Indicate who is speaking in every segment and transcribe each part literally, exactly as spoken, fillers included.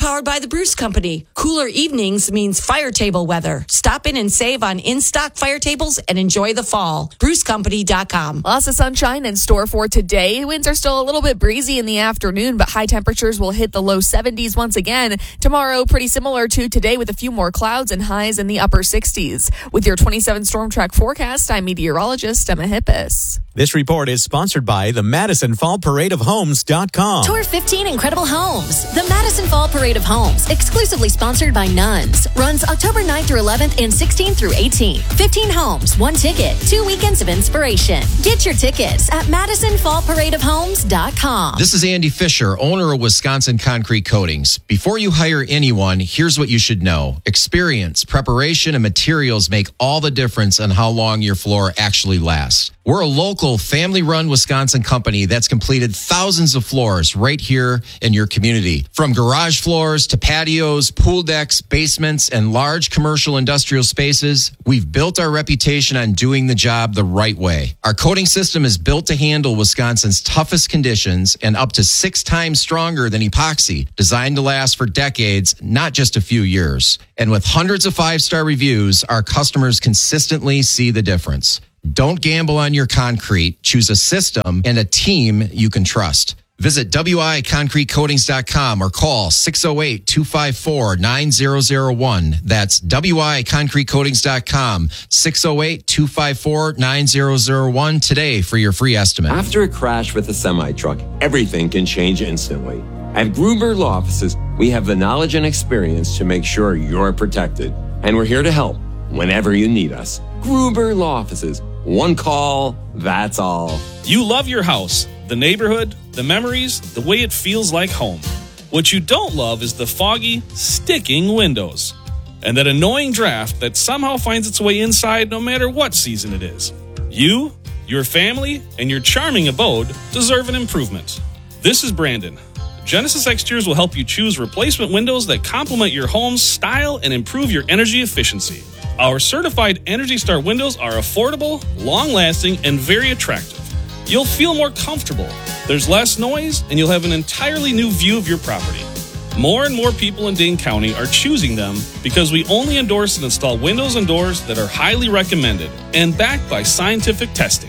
Speaker 1: powered by the Bruce Company. Cooler evenings means fire table weather. Stop in and save on in-stock fire tables and enjoy the fall. bruce company dot com.
Speaker 2: Lots of sunshine in store for today. Winds are still a little bit breezy in the afternoon, but high temperatures will hit the low seventies once again. Tomorrow, pretty similar to today with a few more clouds and highs in the upper sixties. With your twenty-seven Storm Track forecast, I'm meteorologist Emma Hippis.
Speaker 3: This report is sponsored by the Madison Fall Parade of Homes dot com.
Speaker 4: Tour fifteen incredible homes. The Madison Fall Parade of Homes, exclusively sponsored by Nuns, runs October ninth through eleventh and sixteenth through eighteenth. fifteen homes, one ticket, two weekends of inspiration. Get your tickets at Madison Fall Parade of Homes dot com.
Speaker 5: This is Andy Fisher, owner of Wisconsin Concrete Coatings. Before you hire anyone, here's what you should know. Experience, preparation, and materials make all the difference on how long your floor actually lasts. We're a local, family-run Wisconsin company that's completed thousands of floors right here in your community. From garage floors to patios, pool decks, basements, and large commercial industrial spaces, we've built our reputation on doing the job the right way. Our coating system is built to handle Wisconsin's toughest conditions and up to six times stronger than epoxy, designed to last for decades, not just a few years. And with hundreds of five-star reviews, our customers consistently see the difference. Don't gamble on your concrete. Choose a system and a team you can trust. Visit W I concrete coatings dot com or call six oh eight, two five four, nine oh oh one. That's W I concrete coatings dot com, six oh eight, two five four, nine oh oh one today for your free estimate.
Speaker 6: After a crash with a semi-truck, everything can change instantly. At Gruber Law Offices, we have the knowledge and experience to make sure you're protected. And we're here to help whenever you need us. Gruber Law Offices. One call, that's all.
Speaker 7: You love your house, the neighborhood, the memories, the way it feels like home. What you don't love is the foggy, sticking windows and that annoying draft that somehow finds its way inside no matter what season it is. You, your family, and your charming abode deserve an improvement. This is Brandon. Genesis Exteriors will help you choose replacement windows that complement your home's style and improve your energy efficiency. Our certified Energy Star windows are affordable, long-lasting, and very attractive. You'll feel more comfortable. There's less noise, and you'll have an entirely new view of your property. More and more people in Dane County are choosing them because we only endorse and install windows and doors that are highly recommended and backed by scientific testing.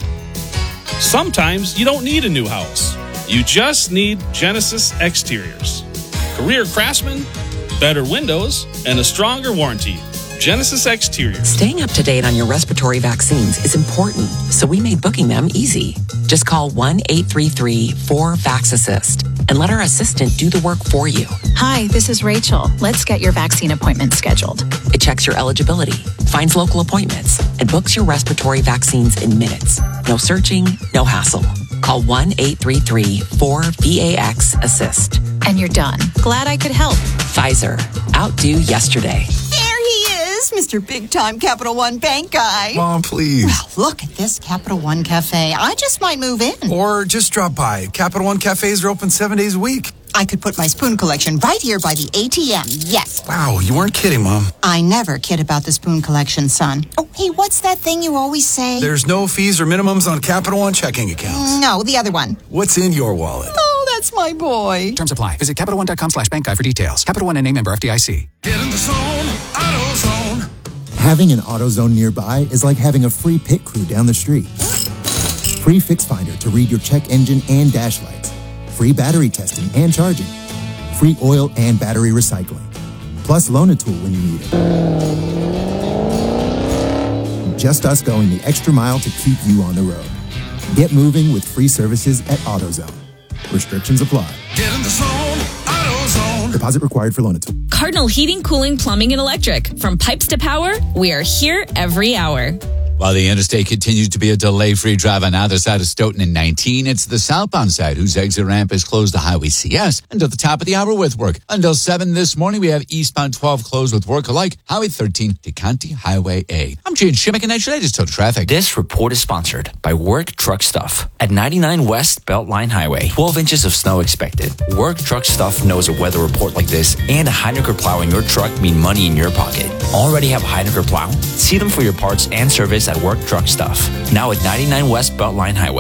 Speaker 7: Sometimes you don't need a new house. You just need Genesis Exteriors. Career craftsmen, better windows, and a stronger warranty. Genesis Exteriors.
Speaker 8: Staying up to date on your respiratory vaccines is important, so we made booking them easy. Just call one eight three three, four, VAX-ASSIST and let our assistant do the work for you.
Speaker 9: Hi, this is Rachel. Let's get your vaccine appointment scheduled.
Speaker 8: It checks your eligibility, finds local appointments, and books your respiratory vaccines in minutes. No searching, no hassle. Call one eight three three, four, VAX-ASSIST.
Speaker 9: And you're done. Glad I could help.
Speaker 8: Pfizer. Outdo yesterday.
Speaker 10: Mister Big Time Capital One Bank guy.
Speaker 11: Mom, please.
Speaker 10: Well, look at this Capital One Cafe. I just might move in.
Speaker 11: Or just drop by. Capital One Cafes are open seven days a week.
Speaker 10: I could put my spoon collection right here by the A T M. Yes.
Speaker 11: Wow, you weren't kidding, Mom.
Speaker 10: I never kid about the spoon collection, son. Oh, hey, what's that thing you always say?
Speaker 11: There's no fees or minimums on Capital One checking accounts.
Speaker 10: No, the other one.
Speaker 11: What's in your wallet?
Speaker 10: Oh, that's my boy.
Speaker 12: Terms apply. Visit Capital One dot com slash bank guide for details. Capital One N A member F D I C.
Speaker 13: Get in the zone, AutoZone.
Speaker 14: Having an AutoZone nearby is like having a free pit crew down the street. Free Fix Finder to read your check engine and dash lights. Free battery testing and charging. Free oil and battery recycling. Plus Loan-A-Tool when you need it. Just us going the extra mile to keep you on the road. Get moving with free services at AutoZone. Restrictions apply.
Speaker 13: Get in the zone, AutoZone.
Speaker 14: Deposit required for Loan-A-Tool.
Speaker 15: Cardinal Heating, Cooling, Plumbing, and Electric. From pipes to power, we are here every hour.
Speaker 16: While the interstate continues to be a delay-free drive on either side of Stoughton in nineteen, it's the southbound side whose exit ramp is closed to Highway C S until the top of the hour with work. Until seven this morning, we have eastbound twelve closed with work alike, Highway thirteen to County Highway A. I'm Gene Shimmick, and that's your latest total traffic.
Speaker 17: This report is sponsored by Work Truck Stuff. At ninety-nine West Beltline Highway, twelve inches of snow expected. Work Truck Stuff knows a weather report like this and a Heinecker plow in your truck mean money in your pocket. Already have a Heinecker plow? See them for your parts and service at Work Truck Stuff. Now at ninety-nine West Beltline Highway.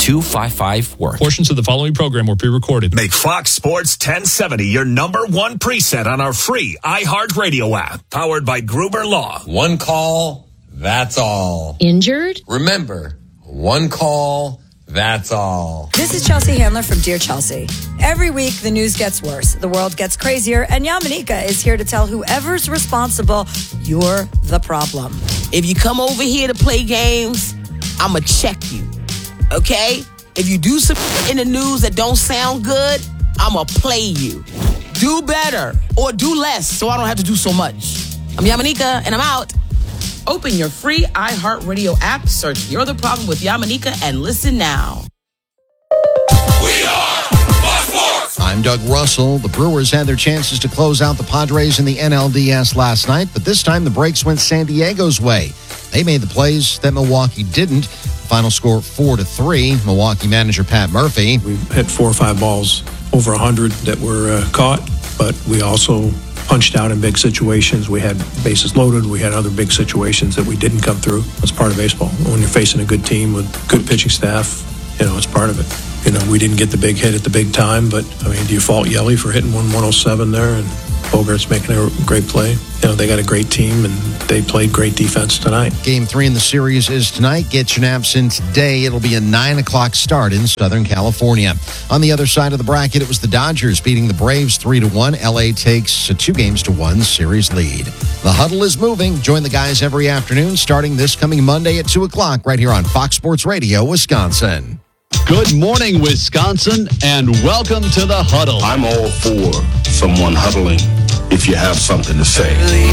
Speaker 17: two five five, work.
Speaker 18: Portions of the following program were pre-recorded.
Speaker 19: Make Fox Sports ten seventy your number one preset on our free iHeartRadio app, powered by Gruber Law.
Speaker 6: One call, that's all.
Speaker 20: Injured?
Speaker 6: Remember, one call, that's all.
Speaker 21: This is Chelsea Handler from Dear Chelsea. Every week, the news gets worse. The world gets crazier, and Yamanika is here to tell whoever's responsible, you're the problem.
Speaker 22: If you come over here to play games, I'ma check you, okay? If you do something in the news that don't sound good, I'ma play you. Do better or do less so I don't have to do so much. I'm Yamanika, and I'm out. Open your free iHeartRadio app, search You're the Problem with Yamanika, and listen now.
Speaker 13: We are Fox Sports.
Speaker 23: I'm Doug Russell. The Brewers had their chances to close out the Padres in the N L D S last night, but this time the breaks went San Diego's way. They made the plays that Milwaukee didn't. Final score four to three. Milwaukee manager Pat Murphy.
Speaker 24: We hit four or five balls over one hundred that were uh, caught, but we also punched out in big situations. We had bases loaded. We had other big situations that we didn't come through. That's part of baseball. When you're facing a good team with good pitching staff, you know, it's part of it. You know, we didn't get the big hit at the big time, but, I mean, do you fault Yelly for hitting one one oh seven there and Bogart's making a great play? You know, they got a great team, and they played great defense tonight.
Speaker 23: Game three in the series is tonight. Get your naps in today. It'll be a nine o'clock start in Southern California. On the other side of the bracket, it was the Dodgers beating the Braves three to one. L A takes a two games to one series lead. The Huddle is moving. Join the guys every afternoon starting this coming Monday at two o'clock right here on Fox Sports Radio, Wisconsin.
Speaker 25: Good morning, Wisconsin, and welcome to the Huddle.
Speaker 26: I'm all for someone huddling if you have something to say.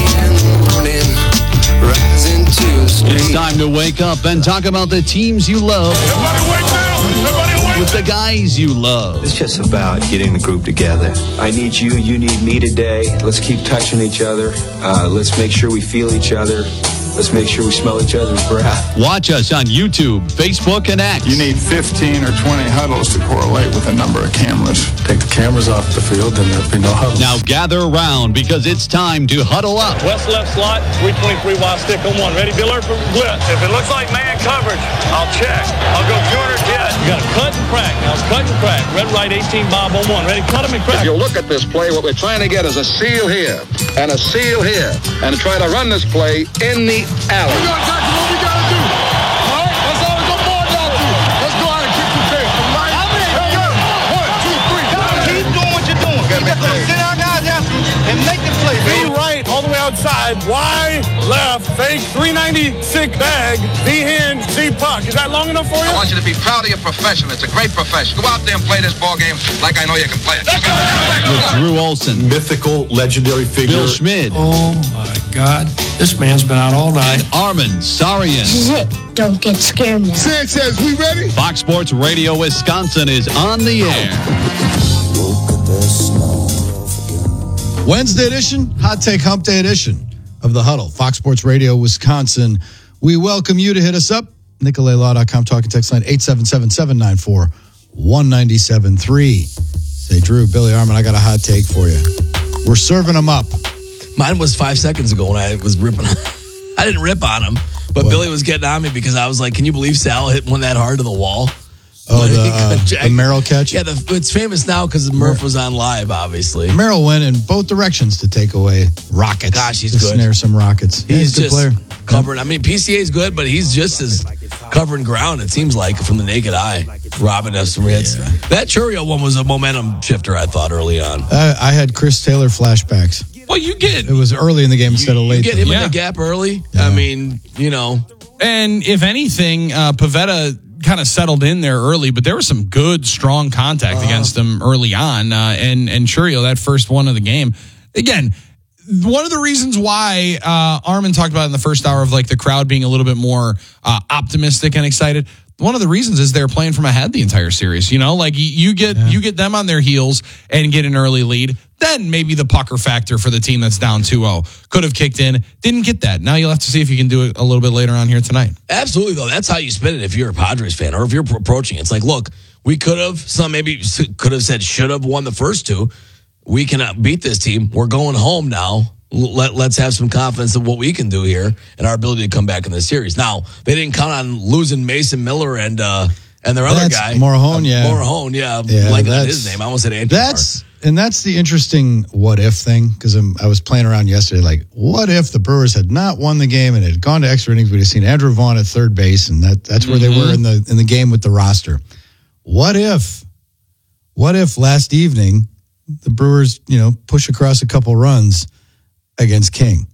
Speaker 25: It's time to wake up and talk about the teams you love with the guys you love.
Speaker 27: It's just about getting the group together. I need you, you need me today. Let's keep touching each other. Uh, let's make sure we feel each other. Let's make sure we smell each other's breath.
Speaker 25: Watch us on YouTube, Facebook, and X.
Speaker 26: You need fifteen or twenty huddles to correlate with a number of cameras.
Speaker 24: Take the cameras off the field, and there'll be no huddle.
Speaker 25: Now gather around because it's time to huddle up.
Speaker 28: West left slot, three twenty-three wide stick on one. Ready, Biller for blitz. If it looks like man coverage, I'll check. I'll go two hundred ten. You got to cut and crack. Now it's cut and crack. Red, right, eighteen, Bob on one. Ready, cut him and crack.
Speaker 29: If you look at this play, what we're trying to get is a seal here and a seal here and try to run this play in the alley.
Speaker 13: We got exactly what we got to do. All right? That's all we got more down to. Let's go out and kick the tail. Right? Hey, yo. One, two, three.
Speaker 30: Keep doing what you're doing. You got to sit our guys after and make the play.
Speaker 31: B right, all the way outside. Y left, fake, three ninety-six bag, V hinge, Z puck. Is that long enough for you?
Speaker 29: I want you to be proud of your profession. It's a great profession. Go out there and play this ball game like I know you can play it.
Speaker 25: With Drew Olson,
Speaker 26: mythical, legendary figure.
Speaker 25: Bill Schmid.
Speaker 24: Oh, my God. This man's been out all night.
Speaker 25: And Armin Sarian.
Speaker 32: This is it. Don't get scared now.
Speaker 26: Sanchez, we ready?
Speaker 25: Fox Sports Radio Wisconsin is on the air.
Speaker 33: Wednesday edition, Hot Take Hump Day edition of the Huddle. Fox Sports Radio Wisconsin. We welcome you to hit us up. Nicolay Law dot com talking text line eight seven seven, seven nine four, one nine seven three. Say, Drew, Billy Armin, I got a hot take for you. We're serving them up.
Speaker 34: Mine was five seconds ago when I was ripping. I didn't rip on him, but what? Billy was getting on me because I was like, can you believe Sal hit one that hard to the wall?
Speaker 33: Oh, the, uh, the Merrill catch?
Speaker 34: Yeah, the, it's famous now because Murph was on live, obviously.
Speaker 33: Merrill went in both directions to take away rockets.
Speaker 34: Gosh, he's
Speaker 33: to
Speaker 34: good.
Speaker 33: snare some rockets.
Speaker 34: He's,
Speaker 33: yeah, he's a good
Speaker 34: just
Speaker 33: player.
Speaker 34: Covering. I mean, P C A is good, but he's just as covering ground, it seems like, from the naked eye. Robbing us some hits. Yeah. That Churio one was a momentum shifter, I thought, early on.
Speaker 33: Uh, I had Chris Taylor flashbacks.
Speaker 34: Well, you get...
Speaker 33: It was early in the game instead of late.
Speaker 34: You get him
Speaker 33: yeah.
Speaker 34: in the gap early. Yeah. I mean, you know.
Speaker 7: And if anything, uh, Pavetta kind of settled in there early, but there was some good, strong contact uh-huh. against him early on. Uh, and, and Churio, that first one of the game. Again, one of the reasons why uh, Armin talked about in the first hour of like the crowd being a little bit more uh, optimistic and excited. One of the reasons is they're playing from ahead the entire series. You know, like you get yeah. you get them on their heels and get an early lead. Then maybe the pucker factor for the team that's down two oh could have kicked in. Didn't get that. Now you'll have to see if you can do it a little bit later on here tonight.
Speaker 34: Absolutely, though. That's how you spin it if you're a Padres fan or if you're approaching it. It's like, look, we could have, some maybe could have said should have won the first two. We cannot beat this team. We're going home now. Let, let's have some confidence in what we can do here and our ability to come back in this series. Now, they didn't count on losing Mason Miller and uh, And their other
Speaker 33: That's
Speaker 34: guy,
Speaker 33: Morahone,
Speaker 34: uh,
Speaker 33: yeah.
Speaker 34: Morahone, yeah,
Speaker 33: Yeah,
Speaker 34: blanking on
Speaker 33: that's-
Speaker 34: his name. I almost said Andrew.
Speaker 33: That's and that's the interesting what if thing because I was playing around yesterday. Like, what if the Brewers had not won the game and had gone to extra innings? We'd have seen Andrew Vaughn at third base, and that that's where
Speaker 34: Mm-hmm.
Speaker 33: they were in the in the game with the roster. What if? What if last evening the Brewers, you know, push across a couple runs against King?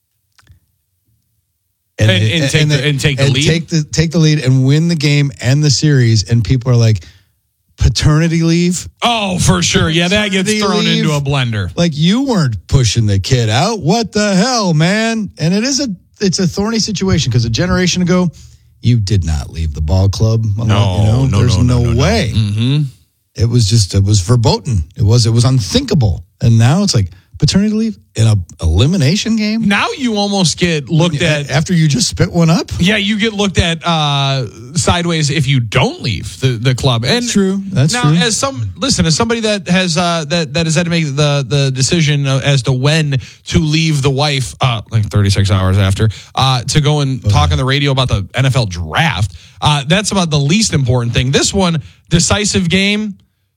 Speaker 1: And- and take the- and take the lead?
Speaker 33: Take the take the lead and win the game and the series. And people are like, paternity leave?
Speaker 1: Oh, for sure. Yeah, that gets
Speaker 33: Paternity
Speaker 1: thrown
Speaker 33: leave?
Speaker 1: into a blender.
Speaker 33: Like you weren't pushing the kid out. What the hell, man? And it is a it's a thorny situation because a generation ago, you did not leave the ball club.
Speaker 1: No,
Speaker 33: you know,
Speaker 1: no,
Speaker 33: there's
Speaker 1: no,
Speaker 33: no,
Speaker 1: no, no,
Speaker 33: way.
Speaker 1: No. Mm-hmm.
Speaker 33: It was just it was verboten. It was it was unthinkable. And now it's like paternity leave in a elimination game.
Speaker 1: Now you almost get looked at
Speaker 33: after you just spit one up.
Speaker 1: Yeah, you get looked at uh, sideways if you don't leave the, the club. And
Speaker 33: That's true. That's
Speaker 1: now,
Speaker 33: true.
Speaker 1: as some listen, as somebody that has uh, that that has had to make the the decision as to when to leave the wife, uh, like thirty-six hours after, uh, to go and talk on the radio about the N F L draft. Uh, that's about the least important thing. This one, decisive game.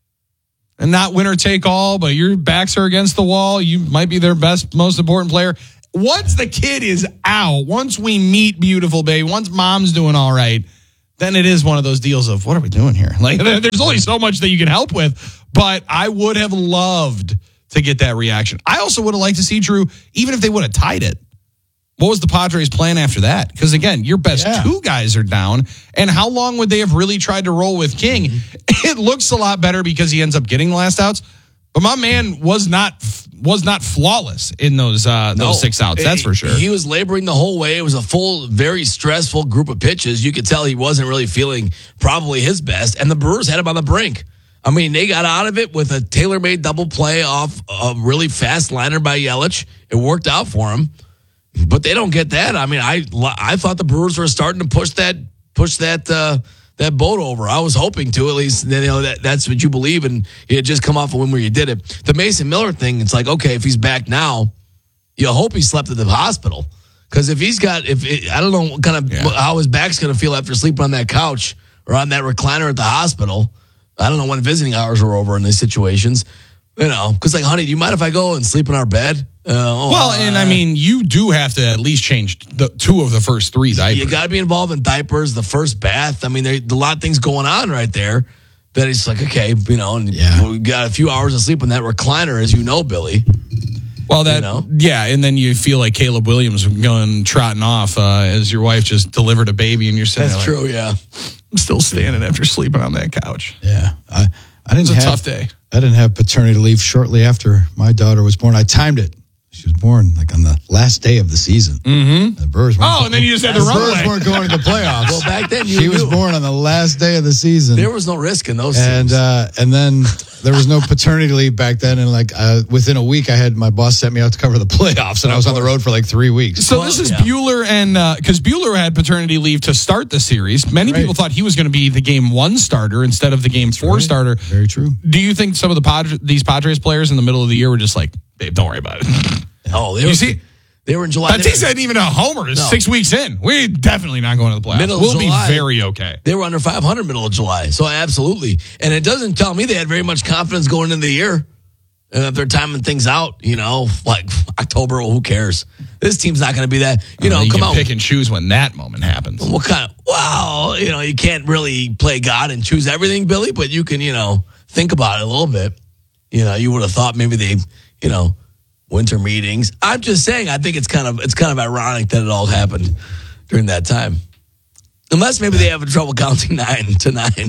Speaker 1: And not winner take all, but your backs are against the wall. You might be their best, most important player. Once the kid is out, once we meet beautiful baby, once mom's doing all right, then it is one of those deals of what are we doing here? Like there's only so much that you can help with, but I would have loved to get that reaction. I also would have liked to see Drew, even if they would have tied it. What was the Padres' plan after that? Because again, your best
Speaker 33: Yeah.
Speaker 1: two guys are down. And how long would they have really tried to roll with King? Mm-hmm. It looks a lot better because he ends up getting the last outs. But my man was not was not flawless in those uh,
Speaker 34: No.
Speaker 1: those six outs. That's for sure.
Speaker 34: He was laboring the whole way. It was a full, very stressful group of pitches. You could tell he wasn't really feeling probably his best. And the Brewers had him on the brink. I mean, they got out of it with a tailor-made double play off a really fast liner by Yelich. It worked out for him. But they don't get that. I mean, I I thought the Brewers were starting to push that push that uh, that boat over. I was hoping to at least. You know that that's what you believe, and you had just come off a win where you did it. The Mason Miller thing, it's like okay, if he's back now, you hope he slept at the hospital because if he's got if it, I don't know what kind of
Speaker 1: Yeah.
Speaker 34: how his back's going to feel after sleeping on that couch or on that recliner at the hospital. I don't know when visiting hours were over in these situations. You know, because like, honey, do you mind if I go and sleep in our bed? Uh, oh,
Speaker 1: well, and I mean, you do have to at least change the two of the first three diapers.
Speaker 34: you got to be involved in diapers, the first bath. I mean, there's a lot of things going on right there that it's like, okay, you know, and
Speaker 33: Yeah.
Speaker 34: we got a few hours of sleep in that recliner, as you know, Billy.
Speaker 1: Well, that
Speaker 34: You know?
Speaker 1: yeah, and then you feel like Caleb Williams going trotting off uh, as your wife just delivered a baby, and you're sitting
Speaker 34: That's
Speaker 1: there like,
Speaker 34: true, yeah.
Speaker 1: I'm still standing after sleeping on that couch.
Speaker 33: Yeah, I I didn't
Speaker 1: It was a
Speaker 33: have
Speaker 1: tough day.
Speaker 33: I didn't have paternity leave shortly after my daughter was born. I timed it. She was born like on the last day of the season.
Speaker 1: Mm-hmm.
Speaker 33: The Brewers weren't,
Speaker 1: Oh, and then you just had to
Speaker 33: the
Speaker 1: run
Speaker 33: Brewers
Speaker 1: away.
Speaker 33: weren't going to the playoffs.
Speaker 34: Well, back then, you
Speaker 33: she was
Speaker 34: knew.
Speaker 33: born on the last day of the season.
Speaker 34: There was no risk in those
Speaker 33: and
Speaker 34: things.
Speaker 33: uh, and then there was no paternity leave back then. And like uh, within a week, I had my boss sent me out to cover the playoffs, and I was on the road for like three weeks.
Speaker 1: So this is
Speaker 34: yeah.
Speaker 1: Bueller, and because Bueller had paternity leave to start the series, many
Speaker 33: Right.
Speaker 1: people thought he was going to be the game one starter instead of the game four
Speaker 33: right.
Speaker 1: starter.
Speaker 33: Very true.
Speaker 1: Do you think some of the Padres, these Padres players in the middle of the year were just like, babe, don't worry about it?
Speaker 34: oh, they
Speaker 1: you
Speaker 34: were,
Speaker 1: see,
Speaker 34: they were in July.
Speaker 1: Tatis isn't even a homer. It's
Speaker 34: No.
Speaker 1: six weeks in. We're definitely not going to the playoffs.
Speaker 34: Middle of
Speaker 1: we'll
Speaker 34: July.
Speaker 1: be very okay.
Speaker 34: They were under five hundred middle of July. So absolutely. And it doesn't tell me they had very much confidence going into the year. And if they're timing things out, you know, like October, well, who cares? This team's not going to be that. You know,
Speaker 1: Uh, you
Speaker 34: come
Speaker 1: can
Speaker 34: on.
Speaker 1: pick and choose when that moment happens.
Speaker 34: What kind of, well, you know, you can't really play God and choose everything, Billy, but you can, you know, think about it a little bit. You know, you would have thought maybe they, you know, winter meetings. I'm just saying, I think it's kind of, it's kind of ironic that it all happened during that time. Unless maybe they have trouble counting nine to nine.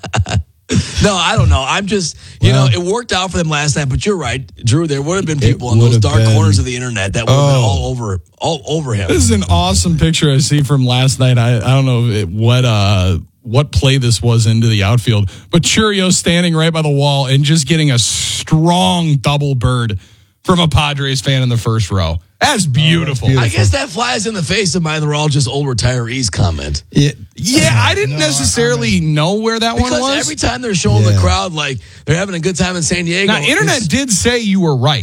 Speaker 34: No, I don't know. I'm just, you
Speaker 33: Well-
Speaker 34: know, it worked out for them last night, but you're right, Drew. There would have been people in
Speaker 33: would
Speaker 34: those
Speaker 33: have
Speaker 34: dark
Speaker 33: been-
Speaker 34: corners of the internet that would have been
Speaker 33: Oh.
Speaker 34: all over, all over him.
Speaker 1: This is an awesome picture I see from last night. I, I don't know it, what uh what play this was into the outfield, but Churio standing right by the wall and just getting a strong double bird from a Padres fan in the first row. That's beautiful.
Speaker 33: beautiful.
Speaker 34: I guess that flies in the face of my "they're all just old retirees" comment.
Speaker 33: Yeah,
Speaker 1: Yeah, I didn't
Speaker 33: No,
Speaker 1: necessarily know where that
Speaker 34: Because
Speaker 1: one was.
Speaker 34: every time they're showing the
Speaker 33: Yeah.
Speaker 34: crowd like they're having a good time in San Diego.
Speaker 1: now, internet
Speaker 34: it's-
Speaker 1: did say you were right.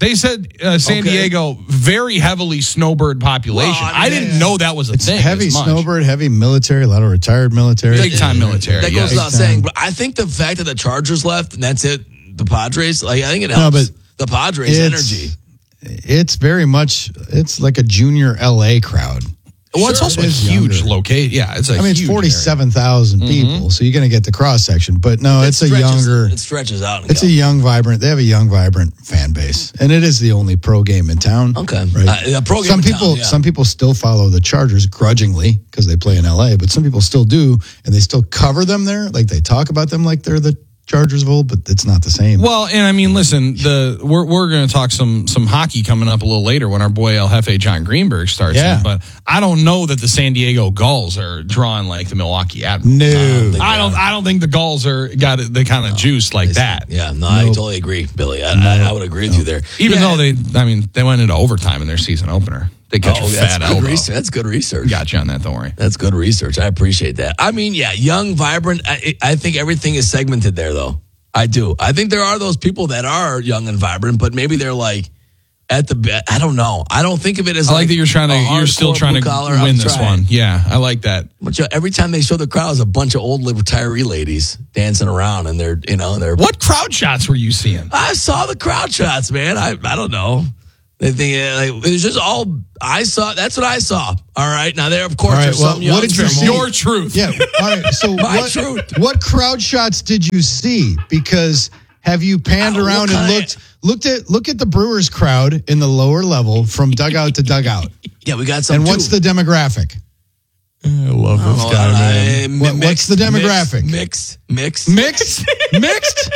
Speaker 1: They said uh, San
Speaker 34: Okay.
Speaker 1: Diego very heavily snowbird population.
Speaker 34: Well,
Speaker 1: I,
Speaker 34: I mean,
Speaker 1: didn't
Speaker 34: yeah.
Speaker 1: know that was a
Speaker 33: It's
Speaker 1: thing.
Speaker 33: heavy
Speaker 1: as much.
Speaker 33: snowbird, heavy military, a lot of retired military.
Speaker 1: Big time military.
Speaker 34: That
Speaker 1: yeah.
Speaker 34: goes without
Speaker 33: Big time.
Speaker 34: saying, but I think the fact that the Chargers left and that's it, the Padres, like I think it
Speaker 33: No,
Speaker 34: helps
Speaker 33: but
Speaker 34: the Padres'
Speaker 33: it's-
Speaker 34: energy.
Speaker 33: It's very much, it's like a junior L A crowd.
Speaker 1: Well, it's also a
Speaker 33: It's
Speaker 1: huge
Speaker 33: younger.
Speaker 1: location. Yeah, it's a
Speaker 33: I mean, it's
Speaker 1: huge
Speaker 33: forty-seven thousand people, so you're going to get the cross section. But no,
Speaker 34: It
Speaker 33: it's a
Speaker 34: stretches-
Speaker 33: younger,
Speaker 34: It stretches out. And
Speaker 33: it's a
Speaker 34: goes.
Speaker 33: young, vibrant. They have a young, vibrant fan base, and it is the only pro game in town.
Speaker 34: Okay.
Speaker 33: right?
Speaker 34: Uh, a pro game
Speaker 33: some
Speaker 34: in
Speaker 33: people,
Speaker 34: town, yeah.
Speaker 33: some people still follow the Chargers grudgingly because they play in L A, but some people still do, and they still cover them there. Like they talk about them like they're the Chargers of old, but it's not the same.
Speaker 1: Well, and I mean, listen, the we're we're going to talk some some hockey coming up a little later when our boy El Jefe John Greenberg starts.
Speaker 33: Yeah.
Speaker 1: in, but I don't know that the San Diego Gulls are drawing like the Milwaukee Admirals.
Speaker 33: No.
Speaker 1: I don't. I don't think the Gulls are got the kind of juice like that.
Speaker 34: Yeah, no, I totally agree, Billy. I, I, I would agree with you there.
Speaker 1: Even
Speaker 34: Yeah.
Speaker 1: though they, I mean, they went into overtime in their season opener. They catch
Speaker 34: Oh,
Speaker 1: a
Speaker 34: that's
Speaker 1: fat
Speaker 34: good
Speaker 1: elbow.
Speaker 34: research. That's good research.
Speaker 1: Got you on that. Don't worry.
Speaker 34: That's good research. I appreciate that. I mean, yeah, young, vibrant. I, I think everything is segmented there, though. I do. I think there are those people that are young and vibrant, but maybe they're like at the. I don't know. I don't think of it as.
Speaker 1: I like that you're trying to.
Speaker 34: a
Speaker 1: You're still
Speaker 34: hardcore
Speaker 1: trying to
Speaker 34: blue-collar.
Speaker 1: win
Speaker 34: I'm
Speaker 1: this
Speaker 34: trying.
Speaker 1: one. Yeah, I like that.
Speaker 34: But you know, every time they show the crowd, is a bunch of old retiree ladies dancing around, and they're you know they're.
Speaker 1: What crowd shots were you seeing?
Speaker 34: I saw the crowd shots, man. I I don't know. They think uh, like, it's just all I saw. That's what I saw. All right. Now there, of course,
Speaker 33: All right,
Speaker 34: there's
Speaker 33: well,
Speaker 34: some young.
Speaker 33: what did you see?
Speaker 1: Your truth.
Speaker 33: Yeah. All right. So
Speaker 34: My
Speaker 33: what,
Speaker 34: truth.
Speaker 33: what crowd shots did you see? Because have you panned
Speaker 34: Uh, what
Speaker 33: around and
Speaker 34: kind of-
Speaker 33: looked looked at look at the Brewers crowd in the lower level from dugout to dugout?
Speaker 34: Yeah, we got some.
Speaker 33: And what's
Speaker 34: too.
Speaker 33: the demographic?
Speaker 1: I love
Speaker 34: Oh, I- mi-
Speaker 33: What- what's
Speaker 34: mixed,
Speaker 33: the demographic?
Speaker 34: Mixed, mixed,
Speaker 33: Mixed? Mixed?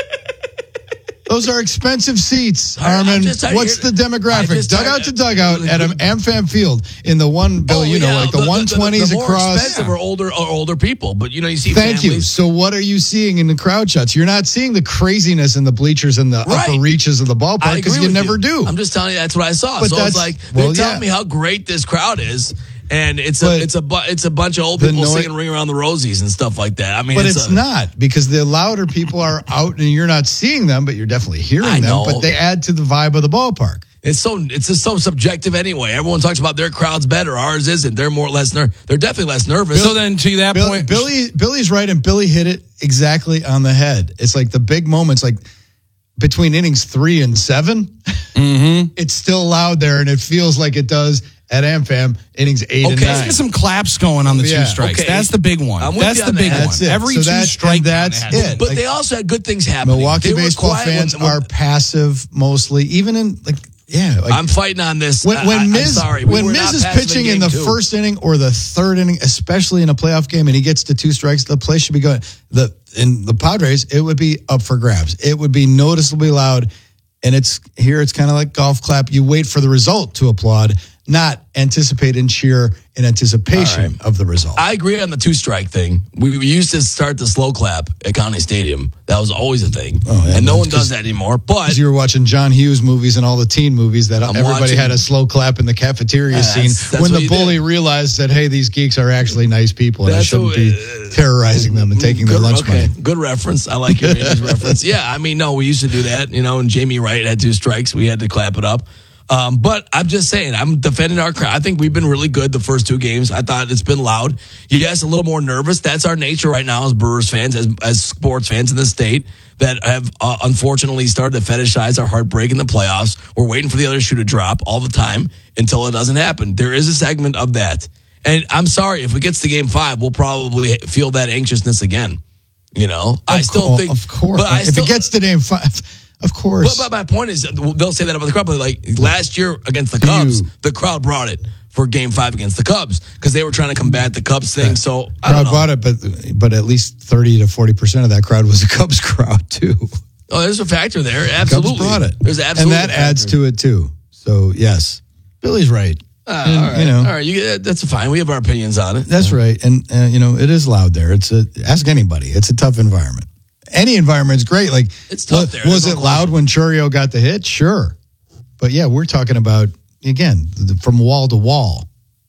Speaker 33: Those are expensive seats,
Speaker 34: I'm
Speaker 33: Armin.
Speaker 34: just tired-
Speaker 33: What's the
Speaker 34: I
Speaker 33: demographic?
Speaker 34: just
Speaker 33: Dugout
Speaker 34: tired-
Speaker 33: to dugout at an AmFam Field in the one, Bill,
Speaker 34: Oh,
Speaker 33: you know,
Speaker 34: yeah,
Speaker 33: like the, one twenties
Speaker 34: the more
Speaker 33: across.
Speaker 34: expensive or older or older people, but you know, you see.
Speaker 33: Thank you.
Speaker 34: families.
Speaker 33: So what are you seeing in the crowd shots? You're not seeing the craziness in the bleachers and the
Speaker 34: Right.
Speaker 33: upper reaches of the
Speaker 34: I
Speaker 33: ballpark because
Speaker 34: agree
Speaker 33: you
Speaker 34: with
Speaker 33: never do.
Speaker 34: I'm just telling you that's what I saw.
Speaker 33: But
Speaker 34: so it's
Speaker 33: that's-
Speaker 34: like they're
Speaker 33: well,
Speaker 34: telling
Speaker 33: yeah.
Speaker 34: me how great this crowd is, and it's a
Speaker 33: But
Speaker 34: it's a bu- it's a bunch of old
Speaker 33: the
Speaker 34: people
Speaker 33: noi-
Speaker 34: singing "Ring Around the Rosies" and stuff like that. I mean,
Speaker 33: But
Speaker 34: it's,
Speaker 33: it's
Speaker 34: a,
Speaker 33: not because the louder people are out and you're not seeing them, but you're definitely hearing
Speaker 34: I
Speaker 33: them.
Speaker 34: know.
Speaker 33: But they add to the vibe of the ballpark.
Speaker 34: It's so it's just so subjective anyway. Everyone talks about their crowd's better, ours isn't. They're more or less ner- they're definitely less nervous.
Speaker 1: So then, to that
Speaker 33: Bill,
Speaker 1: point,
Speaker 33: Billy Billy's right, and Billy hit it exactly on the head. It's like the big moments, like between innings three and 7
Speaker 1: Mm-hmm.
Speaker 33: it's still loud there, and it feels like it does at AmFam innings eight and
Speaker 1: Okay, let's
Speaker 33: nine.
Speaker 1: get some claps going on the
Speaker 33: Yeah.
Speaker 1: two strikes.
Speaker 34: Okay.
Speaker 1: That's the big one.
Speaker 34: I'm with
Speaker 1: That's
Speaker 34: you
Speaker 1: the
Speaker 34: on
Speaker 1: big
Speaker 34: that.
Speaker 1: one.
Speaker 33: That's it.
Speaker 1: Every
Speaker 33: So
Speaker 1: two
Speaker 33: that-
Speaker 1: strike
Speaker 33: and that's
Speaker 1: count has
Speaker 33: it.
Speaker 34: but
Speaker 33: like-
Speaker 34: they also had good things happening.
Speaker 33: Milwaukee
Speaker 34: They were
Speaker 33: baseball
Speaker 34: quiet
Speaker 33: fans
Speaker 34: when- when-
Speaker 33: are passive mostly, even in like yeah. Like,
Speaker 34: I'm fighting on this.
Speaker 33: when
Speaker 34: I-
Speaker 33: when
Speaker 34: I, I'm
Speaker 33: Miz
Speaker 34: sorry. We
Speaker 33: when
Speaker 34: were
Speaker 33: Miz
Speaker 34: not
Speaker 33: is
Speaker 34: passive
Speaker 33: pitching in,
Speaker 34: game
Speaker 33: the
Speaker 34: two.
Speaker 33: first inning or the third inning, especially in a playoff game, and he gets to two strikes, the play should be going. The in the Padres, it would be up for grabs. It would be noticeably loud, and it's here. It's kind of like golf clap. You wait for the result to applaud, not anticipate and cheer in anticipation of the result.
Speaker 34: I agree on the two strike thing. We, we used to start the slow clap at County Stadium. That was always a thing,
Speaker 33: Oh, yeah,
Speaker 34: and no
Speaker 33: that's
Speaker 34: one does
Speaker 33: 'cause-
Speaker 34: that anymore. But
Speaker 33: Because you were watching John Hughes movies and all the teen movies that
Speaker 34: I'm
Speaker 33: everybody
Speaker 34: watching-
Speaker 33: had a slow clap in the cafeteria
Speaker 34: Yeah,
Speaker 33: scene
Speaker 34: that's- that's
Speaker 33: when
Speaker 34: what
Speaker 33: the
Speaker 34: you
Speaker 33: bully
Speaker 34: did.
Speaker 33: realized that, hey, these geeks are actually nice people and I
Speaker 34: That's
Speaker 33: shouldn't
Speaker 34: what-
Speaker 33: be terrorizing them and taking their
Speaker 34: good,
Speaker 33: lunch
Speaker 34: okay,
Speaker 33: money.
Speaker 34: good reference. I like your eighties reference. Yeah, I mean, no, we used to do that. You know, and Jamie Wright had two strikes. We had to clap it up. Um, but I'm just saying, I'm defending our crowd. I think we've been really good the first two games. I thought it's been loud. You guys a little more nervous. That's our nature right now as Brewers fans, as as sports fans in the state that have uh, unfortunately started to fetishize our heartbreak in the playoffs. We're waiting for the other shoe to drop all the time until it doesn't happen. There is a segment of that. And I'm sorry, if it gets to game five, we'll probably feel that anxiousness again. You know, I
Speaker 33: Of
Speaker 34: still
Speaker 33: cour-
Speaker 34: think,
Speaker 33: of course.
Speaker 34: But I
Speaker 33: if
Speaker 34: still,
Speaker 33: it gets to game five, of course.
Speaker 34: but, but my point is, they'll say that about the crowd. But like last year against the Cubs,
Speaker 33: You-
Speaker 34: the crowd brought it for Game Five against the Cubs because they were trying to combat the Cubs thing. So I
Speaker 33: crowd
Speaker 34: don't know.
Speaker 33: bought it, but but at least thirty to forty percent of that crowd was a Cubs crowd too.
Speaker 34: Oh, there's a factor there. Absolutely,
Speaker 33: Cubs brought it.
Speaker 34: There's absolutely,
Speaker 33: and that adds to it too. So yes, Billy's right.
Speaker 34: Uh,
Speaker 33: And,
Speaker 34: all right,
Speaker 33: you know,
Speaker 34: all right. You, that's fine. We have our opinions on it.
Speaker 33: That's right, and uh, you know it is loud there. It's a ask anybody. It's a tough environment. Any environment's great. Like
Speaker 34: It's tough
Speaker 33: was,
Speaker 34: there.
Speaker 33: Was
Speaker 34: There's
Speaker 33: it
Speaker 34: no
Speaker 33: loud when Churio got the hit? Sure, but yeah, we're talking about again the, from wall to wall,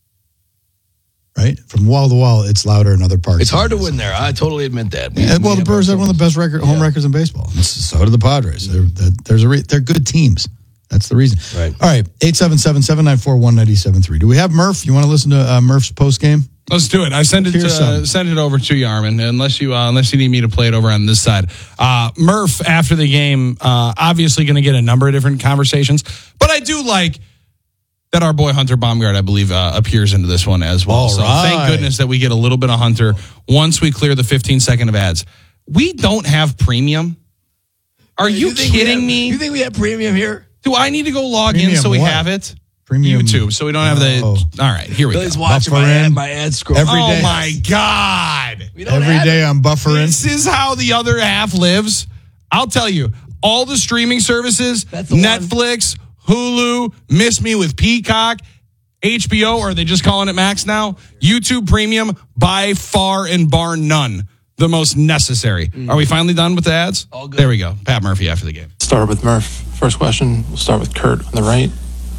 Speaker 33: right? From wall to wall, it's louder in other parts.
Speaker 34: It's hard to win there. I totally admit that. We-
Speaker 33: Yeah,
Speaker 34: we
Speaker 33: well, the
Speaker 34: have
Speaker 33: Brewers
Speaker 34: our
Speaker 33: have one of the best record home records in baseball. So do the Padres. They're, they're, there's a re, they're good teams. That's the reason.
Speaker 34: Right.
Speaker 33: All right. eight seven seven, seven nine four, one nine seven three. Do we have Murph? You want to listen to uh, Murph's post game?
Speaker 1: Let's do it. I send it uh, send it over to you, Armin. Unless you uh, unless you need me to play it over on this side. Uh, Murph after the game, uh, obviously going to get a number of different conversations, but I do like that our boy Hunter Baumgart, I believe, uh, appears into this one as well.
Speaker 33: All
Speaker 1: so
Speaker 33: right.
Speaker 1: thank goodness that we get a little bit of Hunter once we clear the fifteen second of ads. We don't have premium. Are you,
Speaker 34: you think
Speaker 1: kidding
Speaker 34: have,
Speaker 1: me?
Speaker 34: You think we have premium here?
Speaker 1: Do I need to go log
Speaker 33: Premium
Speaker 1: in so we
Speaker 33: what?
Speaker 1: have it?
Speaker 33: Premium
Speaker 1: YouTube, so we don't have the.
Speaker 33: Oh.
Speaker 1: All right, here we
Speaker 34: Billy's
Speaker 1: go.
Speaker 34: watching my ad, my ad scroll.
Speaker 33: Every
Speaker 1: oh
Speaker 33: day.
Speaker 1: my God.
Speaker 33: Every day I'm buffering.
Speaker 1: This is how the other half lives. I'll tell you, all the streaming services,
Speaker 34: That's the
Speaker 1: Netflix, Hulu, Miss Me with Peacock, H B O, or are they just calling it Max now? YouTube Premium, by far and bar none, the most necessary. Mm. Are we finally done with the ads?
Speaker 34: All good.
Speaker 1: There we go. Pat Murphy after the game.
Speaker 24: Start with Murph. First question, we'll start with Kurt on the right.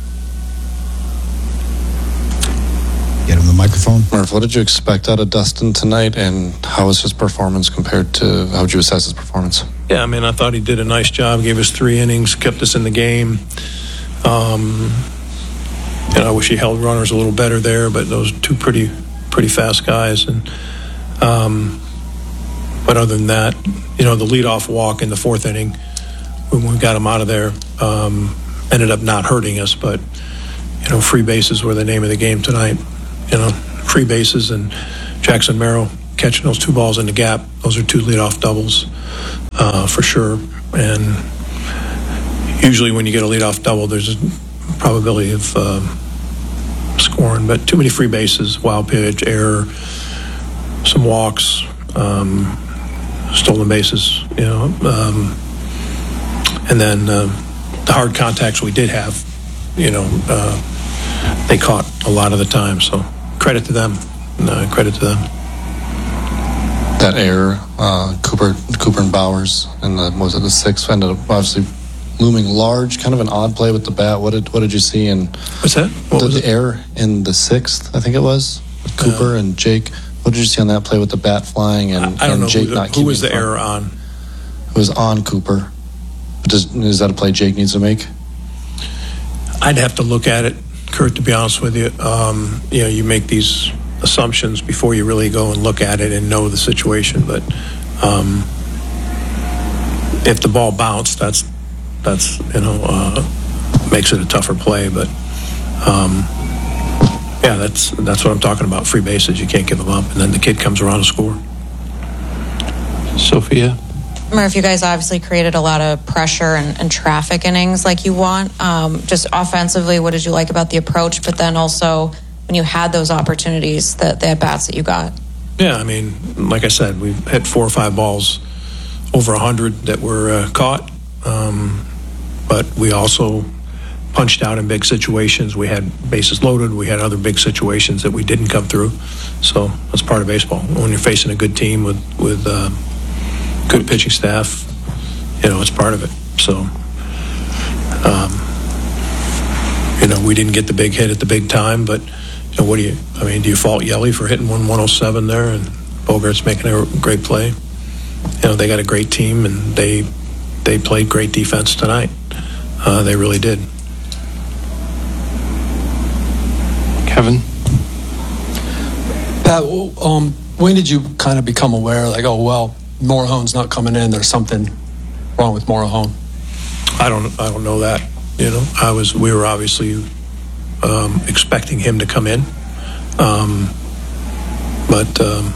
Speaker 33: Get him the microphone.
Speaker 2: Murph, what did you expect out of Dustin tonight, and how was his performance compared to, how would you assess his performance?
Speaker 24: Yeah, I mean, I thought he did a nice job, gave us three innings, kept us in the game. Um, you know, I wish he held runners a little better there, but those two pretty pretty fast guys. And um, But other than that, you know, the leadoff walk in the fourth inning, when we got him out of there, um, ended up not hurting us, but, you know, free bases were the name of the game tonight. You know, free bases and Jackson Merrill catching those two balls in the gap. Those are two leadoff doubles uh, for sure. And usually when you get a leadoff double, there's a probability of uh, scoring. But too many free bases, wild pitch, error, some walks, um, stolen bases, you know. Um, and then uh, the hard contacts we did have, you know, uh, they caught a lot of the time. So credit to them. No, credit to them.
Speaker 2: That error, uh, Cooper, Cooper and Bowers, and the, was it the sixth, ended up obviously looming large. Kind of an odd play with the bat. What did what did you see? And
Speaker 24: what's that? What
Speaker 2: the,
Speaker 24: was
Speaker 2: the
Speaker 24: it?
Speaker 2: error in the sixth, I think it was, with Cooper
Speaker 24: Uh,
Speaker 2: and Jake. What did you see on that play with the bat flying and,
Speaker 24: I don't
Speaker 2: and
Speaker 24: know
Speaker 2: Jake
Speaker 24: who, the,
Speaker 2: not
Speaker 24: who
Speaker 2: keeping
Speaker 24: was the
Speaker 2: in front?
Speaker 24: error on.
Speaker 2: It was on Cooper. But does, is that a play Jake needs to make?
Speaker 24: I'd have to look at it, Kurt, to be honest with you. Um, you know, you make these assumptions before you really go and look at it and know the situation. But um, if the ball bounced, that's, that's you know, uh, makes it a tougher play. But, um, yeah, that's that's what I'm talking about, free bases. You can't give them up. And then the kid comes around to score. Sophia?
Speaker 3: Murph, you guys obviously created a lot of pressure and, and traffic innings like you want. Um, just offensively, what did you like about the approach? But then also when you had those opportunities, the, the at-bats that you got.
Speaker 24: Yeah, I mean, like I said, we hit four or five balls over one hundred that were uh, caught. Um, but we also punched out in big situations. We had bases loaded. We had other big situations that we didn't come through. So that's part of baseball. When you're facing a good team with, with uh, good pitching staff, you know, it's part of it. So, um, you know, we didn't get the big hit at the big time, but, you know, what do you, I mean, do you fault Yelly for hitting one one oh seven there and Bogart's making a great play? You know, they got a great team and they they played great defense tonight. Uh, they really did. Kevin?
Speaker 4: Pat, um, when did you kind of become aware, like, oh, well, Morahone's not coming in, there's something wrong with Morahone?
Speaker 24: I don't I don't know that. You know, I was we were obviously um, expecting him to come in. Um, but um,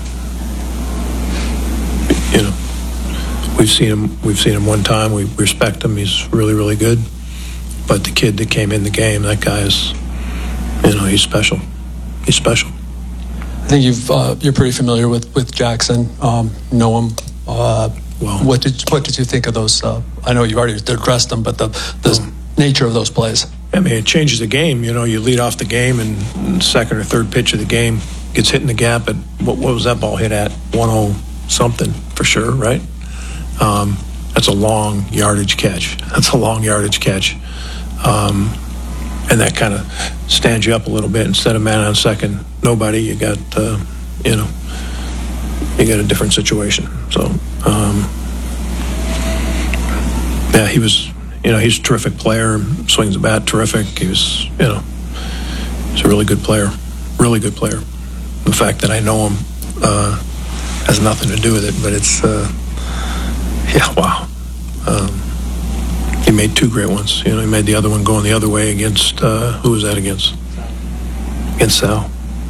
Speaker 24: you know, we've seen him we've seen him one time. We respect him. He's really, really good. But the kid that came in the game, that guy is, you know, he's special. He's special.
Speaker 4: I think you've uh, you're pretty familiar with with Jackson. Um, know him. Uh,
Speaker 24: well,
Speaker 4: what did what did you think of those? Uh, I know you already addressed them, but the the
Speaker 24: well,
Speaker 4: nature of those plays.
Speaker 24: I mean, it changes the game. You know, you lead off the game, and second or third pitch of the game gets hit in the gap. At what, what was that ball hit at? one oh something for sure, right? Um, that's a long yardage catch. That's a long yardage catch. Um, and that kind of stands you up a little bit. Instead of man on second, nobody, you got, uh, you know, you got a different situation. So, um, yeah, he was you know, he's a terrific player, swings the bat terrific. He was, you know, he's a really good player, really good player. The fact that I know him uh, has nothing to do with it, but it's, uh, yeah, wow. Um, he made two great ones. You know, he made the other one going the other way against, uh, who was that against? Against Sal.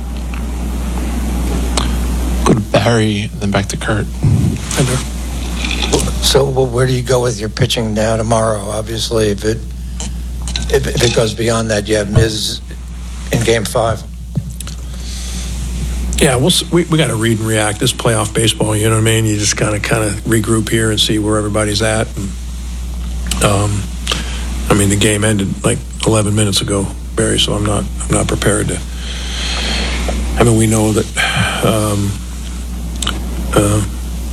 Speaker 5: Go to Barry, and then back to Kurt.
Speaker 6: So well, where do you go with your pitching now tomorrow? Obviously, if it if, if it goes beyond that, you have Miz in Game Five.
Speaker 24: Yeah, we'll, we we got to read and react. This playoff baseball, you know what I mean? You just kind of kind of regroup here and see where everybody's at. And, um, I mean, the game ended like eleven minutes ago, Barry. So I'm not I'm not prepared to. I mean, we know that. Um, uh,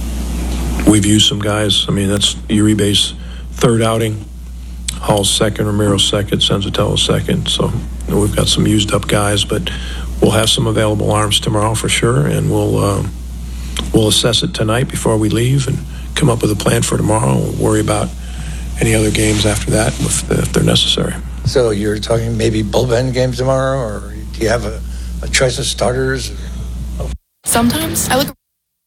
Speaker 24: We've used some guys. I mean, that's Uribe's third outing. Hall's second, Ramirez second, Senzatello second. So you know, we've got some used up guys, but we'll have some available arms tomorrow for sure, and we'll um, we'll assess it tonight before we leave and come up with a plan for tomorrow. We'll worry about any other games after that if, if they're necessary.
Speaker 6: So you're talking maybe bullpen games tomorrow, or do you have a, a choice of starters?
Speaker 8: Sometimes I look.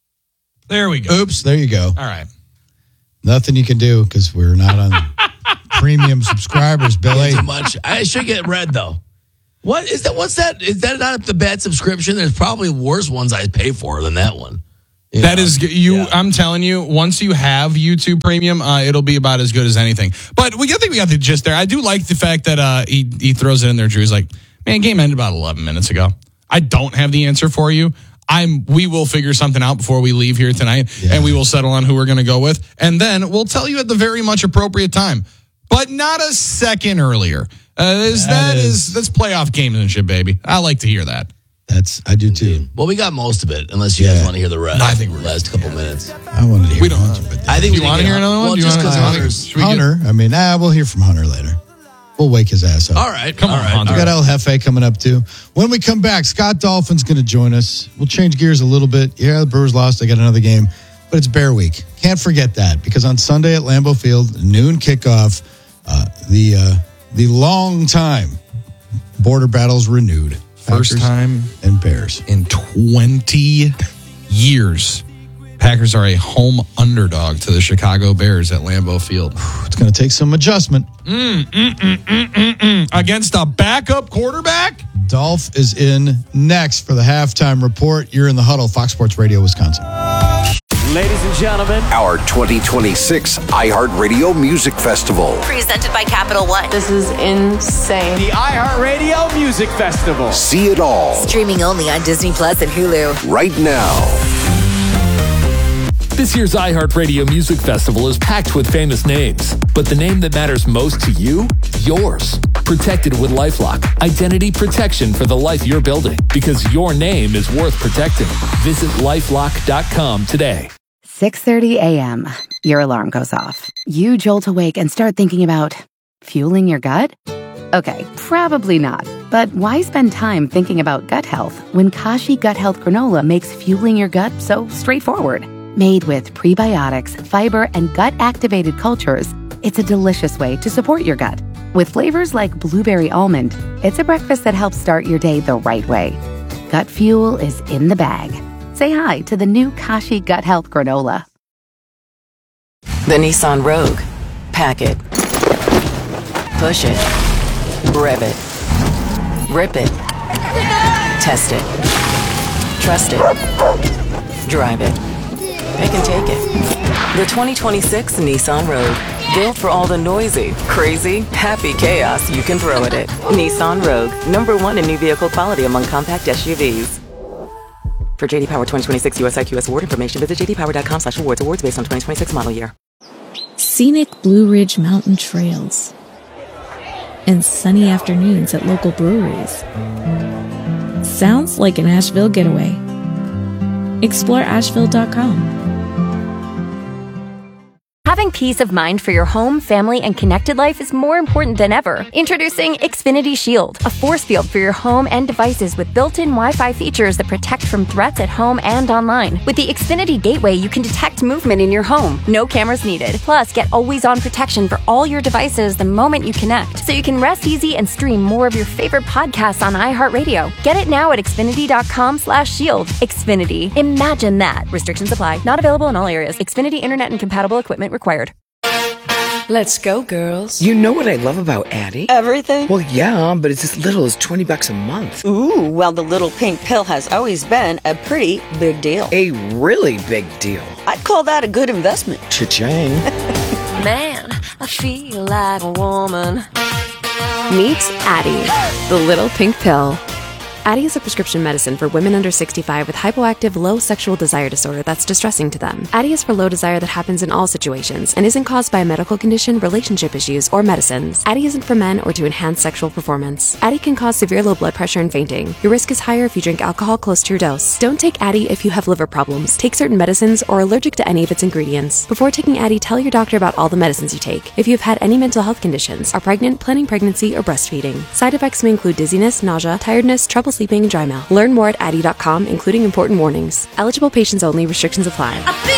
Speaker 1: There we go.
Speaker 33: Oops, there you go.
Speaker 1: All right.
Speaker 33: Nothing you can do because we're not on premium subscribers, Billy.
Speaker 34: Too much. I should get read though. What is that? What's that? Is that not the bad subscription? There's probably worse ones I pay for than that one. You
Speaker 1: that
Speaker 34: know?
Speaker 1: is you.
Speaker 34: Yeah.
Speaker 1: I'm telling you, once you have YouTube Premium, uh, it'll be about as good as anything. But we I think we got the gist there. I do like the fact that uh, he he throws it in there. Drew's like, man, game ended about eleven minutes ago. I don't have the answer for you. I'm. We will figure something out before we leave here tonight, yeah. and we will settle on who we're going to go with, and then we'll tell you at the very much appropriate time, but not a second earlier. Uh, is, that, that is, is that's playoff gamesmanship, baby. I like to hear that.
Speaker 33: That's I do too.
Speaker 34: Well, we got most of it, unless you
Speaker 33: yeah.
Speaker 34: guys want to hear the rest.
Speaker 1: No, I think we're
Speaker 34: last couple yeah. minutes.
Speaker 33: I wanted to hear.
Speaker 1: We don't.
Speaker 33: Hunter, but
Speaker 34: I think
Speaker 1: you want to hear another one.
Speaker 34: Well,
Speaker 1: Do you
Speaker 34: just
Speaker 1: because
Speaker 34: Hunter's.
Speaker 33: Hunter. I mean, nah, we'll hear from Hunter later. We'll wake his ass up.
Speaker 34: All right. Come
Speaker 33: All
Speaker 34: on,
Speaker 33: right.
Speaker 34: Hunter.
Speaker 33: We got El Jefe coming up, too. When we come back, Scott Dolphin's going to join us. We'll change gears a little bit. Yeah, the Brewers lost. They got another game. But it's Bear Week. Can't forget that because on Sunday at Lambeau Field, noon kickoff, uh, the uh, the long time border battles renewed.
Speaker 1: First
Speaker 33: Packers
Speaker 1: time
Speaker 33: and Bears.
Speaker 1: in twenty years. Packers are a home underdog to the Chicago Bears at Lambeau Field.
Speaker 33: It's going to take some adjustment.
Speaker 1: Mm, mm, mm, mm, mm, mm. Against a backup quarterback?
Speaker 33: Dolph is in next for the halftime report. You're in the huddle, Fox Sports Radio, Wisconsin.
Speaker 9: Ladies and gentlemen,
Speaker 10: our twenty twenty-six iHeartRadio Music Festival.
Speaker 11: Presented by Capital One.
Speaker 9: This is insane. The iHeartRadio Music Festival.
Speaker 10: See it all.
Speaker 11: Streaming only on Disney Plus and Hulu.
Speaker 10: Right now.
Speaker 12: This year's iHeartRadio Music Festival is packed with famous names, but the name that matters most to you? Yours. Protected with LifeLock. Identity protection for the life you're building, because your name is worth protecting. Visit lifelock dot com today.
Speaker 14: six thirty a.m. Your alarm goes off. You jolt awake and start thinking about fueling your gut? Okay, probably not. But why spend time thinking about gut health when Kashi Gut Health Granola makes fueling your gut so straightforward? Made with prebiotics, fiber, and gut-activated cultures, it's a delicious way to support your gut. With flavors like blueberry almond, it's a breakfast that helps start your day the right way. Gut fuel is in the bag. Say hi to the new Kashi Gut Health Granola.
Speaker 15: The Nissan Rogue. Pack it. Push it. Rev it. Rip it. Test it. Trust it. Drive it. They can take it. The twenty twenty-six Nissan Rogue. Built for all the noisy, crazy, happy chaos you can throw at it. Nissan Rogue. Number one in new vehicle quality among compact S U Vs. For J D Power twenty twenty-six U S I Q S award information, visit j d power dot com slash awards. Awards based on twenty twenty-six model year.
Speaker 16: Scenic Blue Ridge Mountain Trails. And sunny afternoons at local breweries. Sounds like an Asheville getaway. Explore asheville dot com.
Speaker 17: Having
Speaker 13: peace of mind for your home, family, and connected life is more important than ever. Introducing Xfinity Shield, a force field for your home and devices with built-in Wi-Fi features that protect from threats at home and online. With the Xfinity Gateway, you can detect movement in your home. No cameras needed. Plus, get always-on protection for all your devices the moment you connect, so you can rest easy and stream more of your favorite podcasts on iHeartRadio. Get it now at Xfinity.com slash shield. Xfinity. Imagine that. Restrictions apply. Not available in all areas. Xfinity Internet and compatible equipment required.
Speaker 17: Let's go, girls.
Speaker 18: You know what I love about Addie?
Speaker 17: Everything?
Speaker 18: Well, yeah, but it's as little as twenty bucks a month.
Speaker 17: Ooh, well, the little pink pill has always been a pretty big deal.
Speaker 18: A really big deal.
Speaker 17: I'd call that a good investment.
Speaker 18: Cha-ching.
Speaker 13: Man, I feel like a woman. Meet Addie, the little pink pill. Addie is a prescription medicine for women under sixty-five with hypoactive low sexual desire disorder that's distressing to them. Addie is for low desire that happens in all situations and isn't caused by a medical condition, relationship issues, or medicines. Addie isn't for men or to enhance sexual performance. Addie can cause severe low blood pressure and fainting. Your risk is higher if you drink alcohol close to your dose. Don't take Addie if you have liver problems, take certain medicines, or are allergic to any of its ingredients. Before taking Addie, tell your doctor about all the medicines you take. If you've had any mental health conditions, are pregnant, planning pregnancy, or breastfeeding. Side effects may include dizziness, nausea, tiredness, trouble sleeping, and dry mouth. Learn more at Addie dot com, including important warnings. Eligible patients only. Restrictions apply.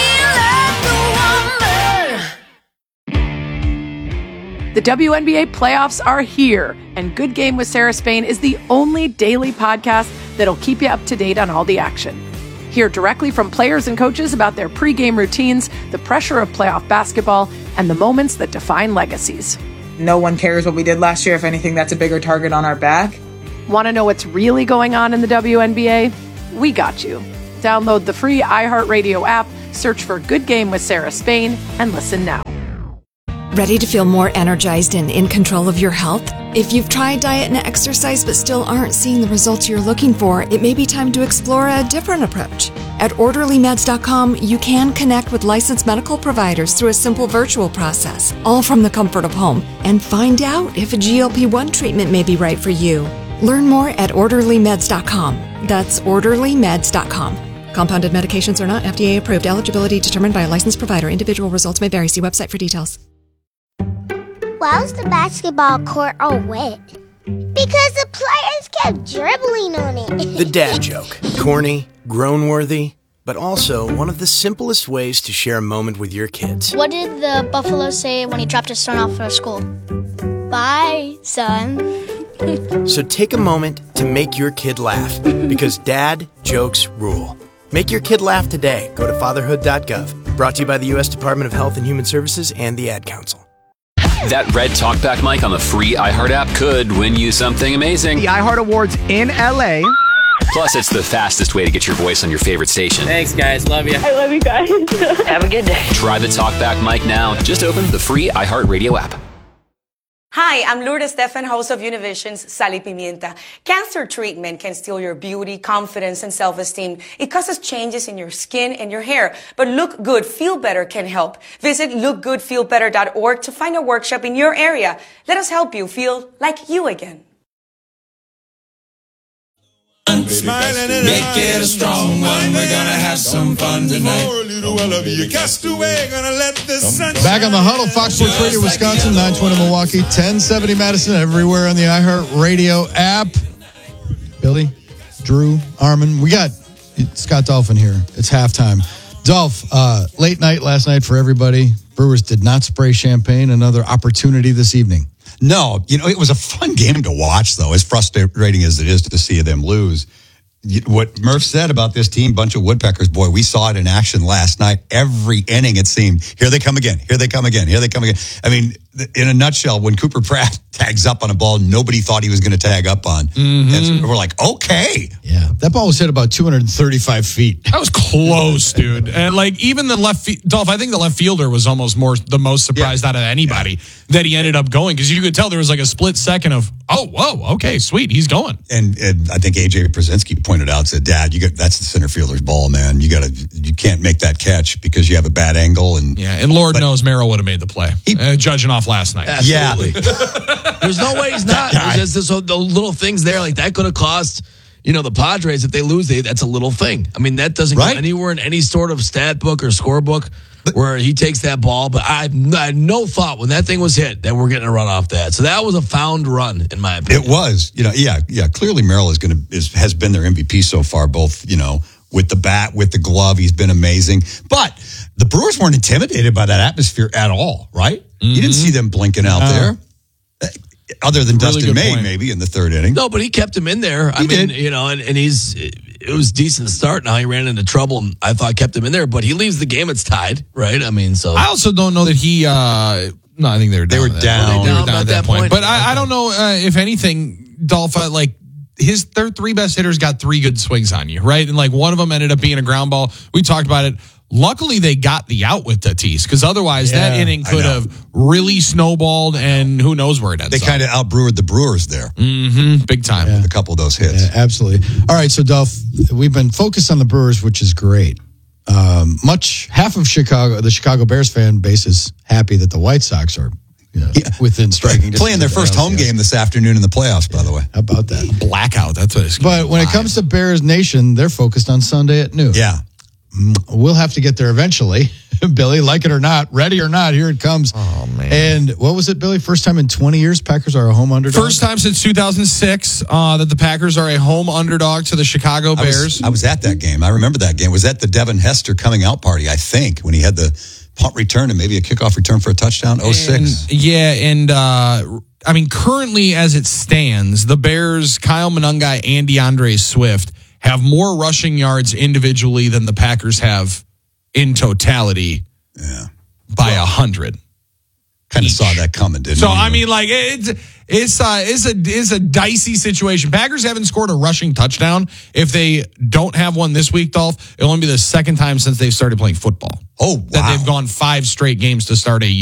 Speaker 19: The W N B A playoffs are here, and Good Game with Sarah Spain is the only daily podcast that'll keep you up to date on all the action. Hear directly from players and coaches about their pregame routines, the pressure of playoff basketball, and the moments that define legacies.
Speaker 20: No one cares what we did last year. If anything, that's a bigger target on our back.
Speaker 19: Want to know what's really going on in the W N B A? We got you. Download the free iHeartRadio app, search for Good Game with Sarah Spain, and listen now.
Speaker 21: Ready to feel more energized and in control of your health? If you've tried diet and exercise but still aren't seeing the results you're looking for, it may be time to explore a different approach. At orderly meds dot com, you can connect with licensed medical providers through a simple virtual process, all from the comfort of home, and find out if a G L P one treatment may be right for you. Learn more at orderly meds dot com. That's orderly meds dot com. Compounded medications are not F D A approved. Eligibility determined by a licensed provider. Individual results may vary. See website for details.
Speaker 22: Why was the basketball court all wet? Because the players kept dribbling on it.
Speaker 23: The dad joke. Corny, groan-worthy, but also one of the simplest ways to share a moment with your kids.
Speaker 27: What did the buffalo say when he dropped his son off at school? Bye, son.
Speaker 23: So take a moment to make your kid laugh, because dad jokes rule. Make your kid laugh today. Go to fatherhood dot gov. Brought to you by the U S Department of Health and Human Services and the Ad Council.
Speaker 28: That red talkback mic on the free iHeart app could win you something amazing.
Speaker 9: The iHeart Awards in L A.
Speaker 28: Plus, it's the fastest way to get your voice on your favorite station.
Speaker 29: Thanks, guys. Love you.
Speaker 27: I love you guys. Have a good day.
Speaker 28: Try the talkback mic now. Just open the free iHeartRadio app.
Speaker 30: Hi, I'm Lourdes Stefan, host of Univision's Sal y Pimienta. Cancer treatment can steal your beauty, confidence, and self-esteem. It causes changes in your skin and your hair. But Look Good, Feel Better can help. Visit look good feel better dot org to find a workshop in your area. Let us help you feel like you again.
Speaker 31: Smiling and make it a strong one. We're gonna have some fun tonight.
Speaker 33: Back on the huddle, Fox Sports Radio, Wisconsin, nine twenty Milwaukee, ten seventy Madison, everywhere on the iHeart Radio app. Billy, Drew, Armin, we got Scott Dolphin here. It's halftime. Dolph, uh, late night last night for everybody. Brewers did not spray champagne. Another opportunity this evening.
Speaker 32: No, you know, it was a fun game to watch, though, as frustrating as it is to see them lose. What Murph said about this team, bunch of woodpeckers, boy, we saw it in action last night. Every inning, it seemed, here they come again, here they come again, here they come again. I mean, in a nutshell, when Cooper Pratt tags up on a ball nobody thought he was going to tag up on, mm-hmm. we're like, okay.
Speaker 33: Yeah, that ball was hit about two hundred thirty-five feet.
Speaker 1: That was close, dude. And like even the left, fi- Dolph, I think the left fielder was almost more the most surprised yeah. out of anybody yeah. that he ended up going, because you could tell there was like a split second of, oh, whoa, okay, sweet, he's going.
Speaker 32: And, and I think A J Przinsky pointed out, said, Dad, you got that's the center fielder's ball, man. You got to, you can't make that catch because you have a bad angle. And
Speaker 1: yeah, and Lord but, knows Merrill would have made the play, he, uh, judging off last night.
Speaker 34: Absolutely. Yeah, there's no way he's not. There's just this, the little things there like that could have cost. you know, the Padres, if they lose, they, that's a little thing. I mean, that doesn't
Speaker 32: Right.
Speaker 34: go anywhere in any sort of stat book or scorebook where he takes that ball. But I, I had no thought when that thing was hit that we're getting a run off that. So that was a found run, in my opinion.
Speaker 32: It was, you know, yeah, yeah. Clearly, Merrill is going to is has been their M V P so far. Both, you know, with the bat, with the glove, he's been amazing. But the Brewers weren't intimidated by that atmosphere at all, right? Mm-hmm. You didn't see them blinking out
Speaker 34: No.
Speaker 32: there, uh, other than
Speaker 34: Really
Speaker 32: Dustin
Speaker 34: good
Speaker 32: May,
Speaker 34: point.
Speaker 32: maybe in the third inning.
Speaker 34: No, but he kept him in there. I
Speaker 32: He
Speaker 34: mean,
Speaker 32: did.
Speaker 34: you know, and, and he's it was a decent start. Now he ran into trouble, and I thought kept him in there. But he leaves the game; it's tied, right? I mean, so
Speaker 1: I also don't know that he. Uh, no, I think they were down.
Speaker 32: They were
Speaker 1: at that
Speaker 32: down.
Speaker 1: point. They were
Speaker 34: Down
Speaker 1: down
Speaker 34: at
Speaker 1: at that
Speaker 34: that
Speaker 1: point.
Speaker 34: point.
Speaker 1: But I, I don't know uh, if anything, Dolph. uh, Like his their three best hitters got three good swings on you, right? And like one of them ended up being a ground ball. We talked about it. Luckily, they got the out with Tatis because otherwise that
Speaker 32: Yeah,
Speaker 1: inning
Speaker 32: I
Speaker 1: could
Speaker 32: know.
Speaker 1: have really snowballed, and who knows where it ends
Speaker 32: They
Speaker 1: up.
Speaker 32: kind of outbrewed the Brewers there
Speaker 1: Mm-hmm. Big time.
Speaker 32: with a couple of those hits.
Speaker 33: Yeah, absolutely. All right, so Dolph, we've been focused on the Brewers, which is great. Um, much half of Chicago, the Chicago Bears fan base is happy that the White Sox are you know, within striking distance.
Speaker 32: Playing their
Speaker 33: of the
Speaker 32: first
Speaker 33: N L C S.
Speaker 32: home game this afternoon in the playoffs, by the way.
Speaker 33: How about that?
Speaker 1: Blackout. That's what it's.
Speaker 33: But when it comes to Bears Nation, they're focused on Sunday at noon.
Speaker 32: Yeah.
Speaker 33: We'll have to get there eventually. Billy, like it or not, ready or not, here it comes.
Speaker 1: Oh, man.
Speaker 33: And what was it, Billy? First time in twenty years, Packers are a home underdog?
Speaker 1: First time since two thousand six uh, that the Packers are a home underdog to the Chicago
Speaker 32: I
Speaker 1: Bears.
Speaker 32: was, I was at that game. I remember that game. Was that the Devin Hester coming out party, I think, when he had the punt return and maybe a kickoff return for a touchdown? oh six.
Speaker 1: And, yeah, and uh, I mean, currently as it stands, the Bears, Kyle Monangai and DeAndre Swift have more rushing yards individually than the Packers have in totality
Speaker 32: Yeah.
Speaker 1: by a hundred.
Speaker 32: Kind of saw that coming, didn't
Speaker 1: So
Speaker 32: you?
Speaker 1: I mean, like it's it's uh, it's a it's a dicey situation. Packers haven't scored a rushing touchdown. If they don't have one this week, Dolph, it'll only be the second time since they've started playing football
Speaker 32: Oh, wow.
Speaker 1: that they've gone five straight games to start a